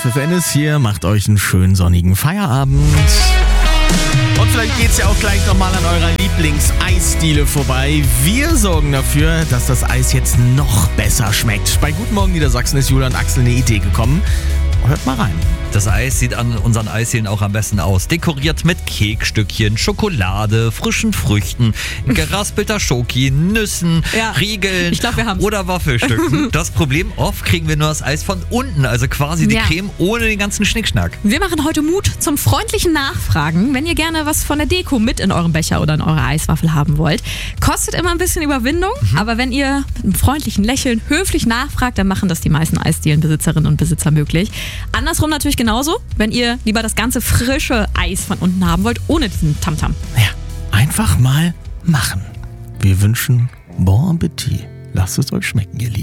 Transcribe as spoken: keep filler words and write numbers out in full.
F F N ist hier, macht euch einen schönen sonnigen Feierabend. Und vielleicht geht's ja auch gleich nochmal an eurer Lieblings-Eisdiele vorbei. Wir sorgen dafür, dass das Eis jetzt noch besser schmeckt. Bei Guten Morgen Niedersachsen ist Julia und Axel eine Idee gekommen. Hört mal rein. Das Eis sieht an unseren Eisdielen auch am besten aus. Dekoriert mit Kekstückchen, Schokolade, frischen Früchten, geraspelter Schoki, Nüssen, Ja, Riegeln ich glaub, wir haben's. oder Waffelstücken. Das Problem, oft kriegen wir nur das Eis von unten, also quasi die Ja. Creme ohne den ganzen Schnickschnack. Wir machen heute Mut zum freundlichen Nachfragen. Wenn ihr gerne was von der Deko mit in eurem Becher oder in eurer Eiswaffel haben wollt. Kostet immer ein bisschen Überwindung, Mhm. aber wenn ihr mit einem freundlichen Lächeln höflich nachfragt, dann machen das die meisten Eisdielenbesitzerinnen und Besitzer möglich. Andersrum natürlich genauso, wenn ihr lieber das ganze frische Eis von unten haben wollt, ohne diesen Tamtam. Ja, einfach mal machen. Wir wünschen Bon Appetit. Lasst es euch schmecken, ihr Lieben.